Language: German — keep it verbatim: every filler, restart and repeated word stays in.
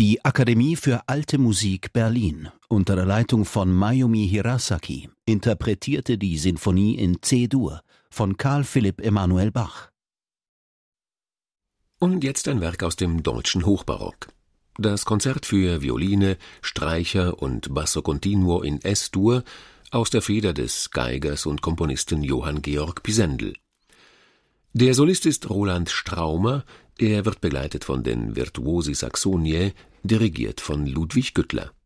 Die Akademie für Alte Musik Berlin unter der Leitung von Mayumi Hirasaki interpretierte die Sinfonie in C-Dur von Carl Philipp Emanuel Bach. Und jetzt ein Werk aus dem deutschen Hochbarock. Das Konzert für Violine, Streicher und Basso Continuo in Es-Dur aus der Feder des Geigers und Komponisten Johann Georg Pisendel. Der Solist ist Roland Straumer, er wird begleitet von den Virtuosi Saxoniae, dirigiert von Ludwig Güttler.